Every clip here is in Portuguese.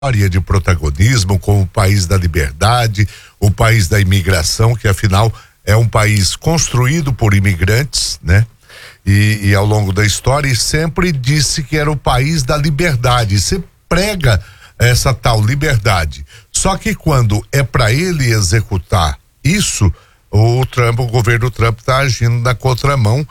história de protagonismo como o país da liberdade, o país da imigração, que afinal é um país construído por imigrantes, né? E ao longo da história sempre disse que era o país da liberdade. Você prega essa tal liberdade. Só que quando é para ele executar isso, o governo Trump está agindo na contramão,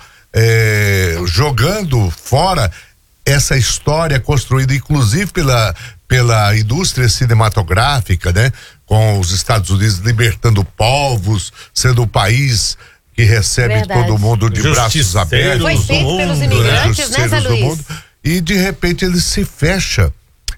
jogando fora essa história construída inclusive pela indústria cinematográfica, né? Com os Estados Unidos libertando povos, sendo o país que recebe todo mundo de braços abertos. Foi feito pelos imigrantes, né, Zé Luiz? E de repente ele se fecha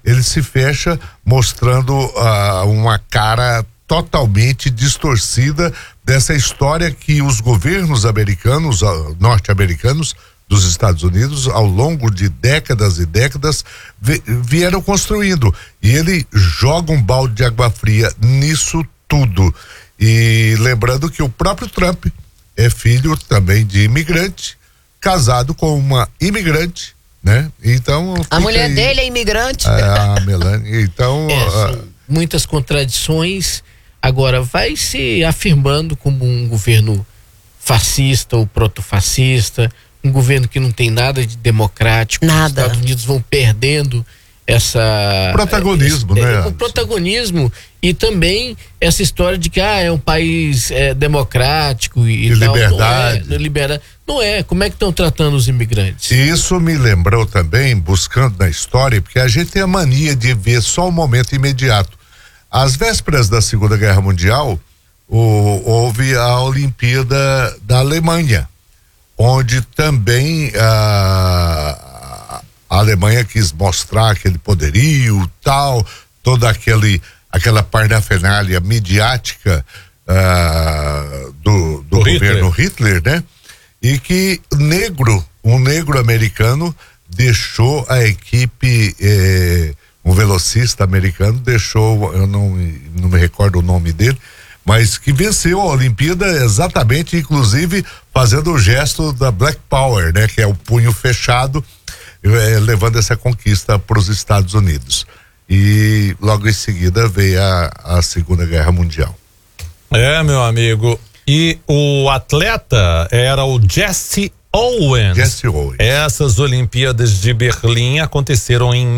mostrando uma cara totalmente distorcida dessa história que os governos americanos, norte-americanos dos Estados Unidos, ao longo de décadas e décadas, vieram construindo. E ele joga um balde de água fria nisso tudo. E lembrando que o próprio Trump é filho também de imigrante, casado com uma imigrante, né? Então a mulher dele é imigrante. A Melania. Então são muitas contradições. Agora vai se afirmando como um governo fascista ou protofascista, um governo que não tem nada de democrático. Nada. Os Estados Unidos vão perdendo protagonismo, né? O protagonismo e também essa história de que é um país democrático e tal, liberdade. Não é. Como é que estão tratando os imigrantes? Isso me lembrou também, buscando na história, porque a gente tem a mania de ver só o momento imediato. Às vésperas da Segunda Guerra Mundial, houve a Olimpíada da Alemanha, onde também a Alemanha quis mostrar aquele poderio, tal, toda aquela parnafernália midiática do governo Hitler, né? E que um negro americano deixou a equipe, um velocista americano eu não me recordo o nome dele, mas que venceu a Olimpíada exatamente, inclusive fazendo o gesto da Black Power, né? Que é o punho fechado, levando essa conquista para os Estados Unidos. E logo em seguida veio a Segunda Guerra Mundial. Meu amigo. E o atleta era o Jesse Owens. Essas Olimpíadas de Berlim aconteceram em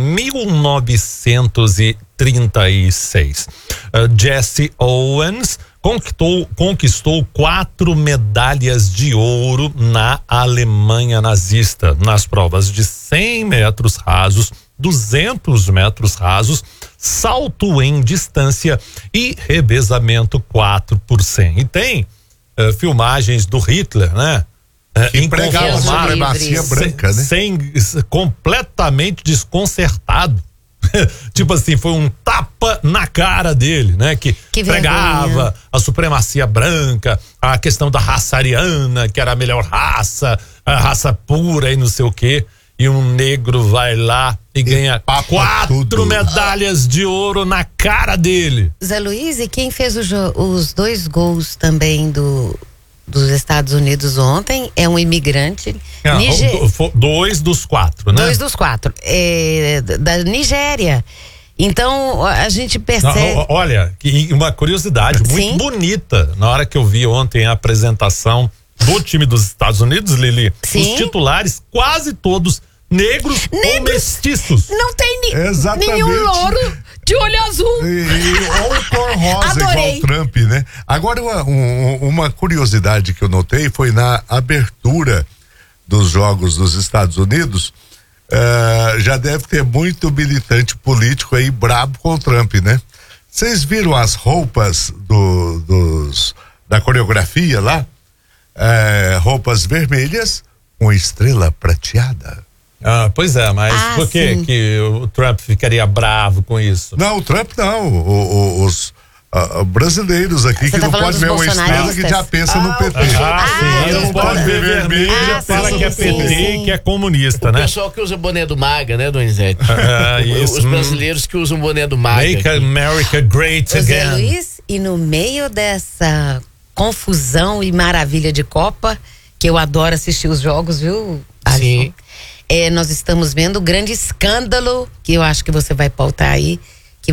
1936. Jesse Owens conquistou 4 medalhas de ouro na Alemanha nazista, nas provas de 100 metros rasos, 200 metros rasos, salto em distância e revezamento 4 por 100. E tem filmagens do Hitler, né? Que pregava uma supremacia branca, né? Completamente desconcertado. Tipo assim, foi um tapa na cara dele, né? Que pregava a supremacia branca, a questão da raça ariana, que era a melhor raça, a raça pura e não sei o quê. E um negro vai lá e ganha 4 medalhas de ouro na cara dele. Zé Luiz, e quem fez os 2 gols também dos Estados Unidos ontem é um imigrante. 2 dos 4, né? 2 dos 4. Da Nigéria. Então, a gente percebe. Não, olha, uma curiosidade muito bonita. Na hora que eu vi ontem a apresentação do time dos Estados Unidos, Lili, os titulares quase todos negros ou mestiços. Não tem nenhum louro de olho azul. Ou cor rosa. Adorei. Igual o Trump, né? Agora, uma curiosidade que eu notei foi na abertura dos Jogos dos Estados Unidos. Já deve ter muito militante político aí brabo com o Trump, né? Vocês viram as roupas da coreografia lá? Roupas vermelhas com estrela prateada. Pois é, mas por que o Trump ficaria bravo com isso? Não, o Trump não, os brasileiros aqui que não pode ver uma estrela que já pensa no PT. Não pode ver vermelho, já fala que é PT e que é comunista, né? O pessoal que usa o boné do MAGA, né, Donizete? Isso. Os brasileiros que usam o boné do MAGA. Make America Great Again. Zé Luiz, e no meio dessa confusão e maravilha de Copa, que eu adoro assistir os jogos, viu? Sim. Nós estamos vendo o grande escândalo, que eu acho que você vai pautar aí,